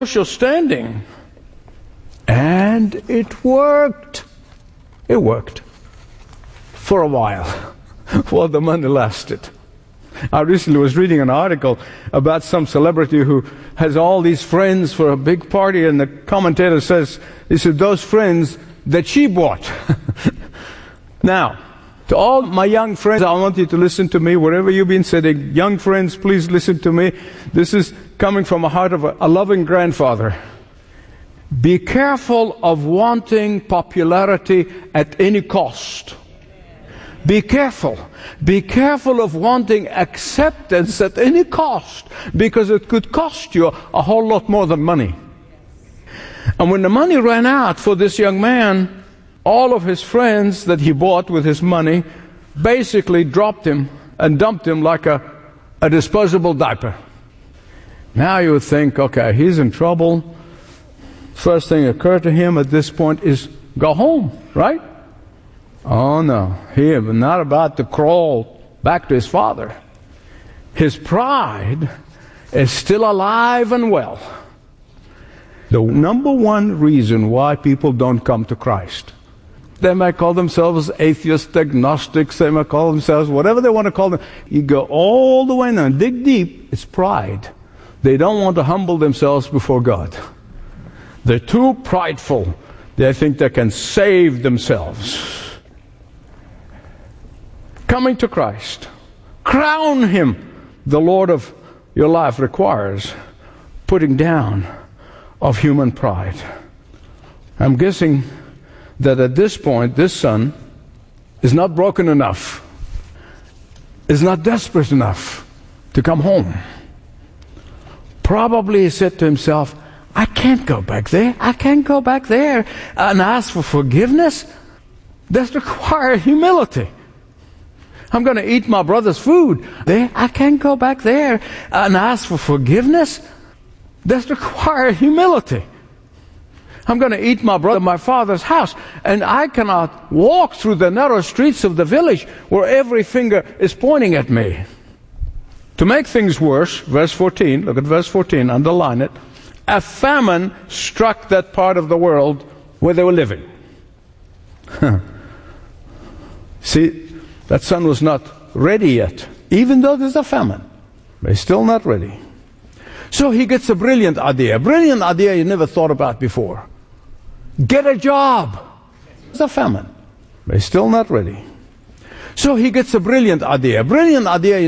social standing. And it worked. It worked. For a while. While the money lasted. I recently was reading an article about some celebrity who has all these friends for a big party, and the commentator says, he said, those friends that she bought. Now, to all my young friends, I want you to listen to me wherever you've been sitting. Young friends, please listen to me. This is coming from the heart of a loving grandfather. Be careful of wanting popularity at any cost. Be careful. Be careful of wanting acceptance at any cost, because it could cost you a whole lot more than money. And when the money ran out for this young man, all of his friends that he bought with his money basically dropped him and dumped him like a disposable diaper. Now you would think, okay, he's in trouble. First thing that occurred to him at this point is go home, right? Oh no, he was not about to crawl back to his father. His pride is still alive and well. The number one reason why people don't come to Christ. They might call themselves atheists, agnostics, they might call themselves whatever they want to call them. You go all the way down, dig deep, it's pride. They don't want to humble themselves before God. They're too prideful. They think they can save themselves. Coming to Christ, crown Him the Lord of your life, requires putting down of human pride. I'm guessing that at this point, this son is not broken enough, is not desperate enough to come home. Probably he said to himself, I can't go back there. I can't go back there and ask for forgiveness. That requires humility. I'm going to eat my brother's food. I can't go back there and ask for forgiveness. That requires humility. I'm going to eat my father's house, and I cannot walk through the narrow streets of the village where every finger is pointing at me. To make things worse, verse 14, look at verse 14, underline it. A famine struck that part of the world where they were living. See, that son was not ready yet, even though there's a famine. But he's still not ready. So he gets a brilliant idea you never thought about before. Get a job. There's a famine. But he's still not ready. So he gets a brilliant idea